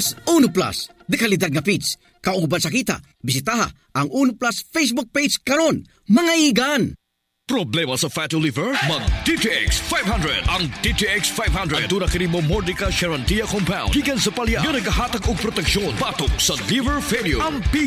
Plus, Uno Plus. Dekalidag nga page. Kauban sa kita, bisitaha ang Uno Plus Facebook page karon. Mga igan! Problema sa fatty liver? Mag-DTX 500. Ang DTX 500 aduna kini mo Mordica Sharantia compound gikan sa palya nga nagahatag og proteksyon batok sa liver failure. Ang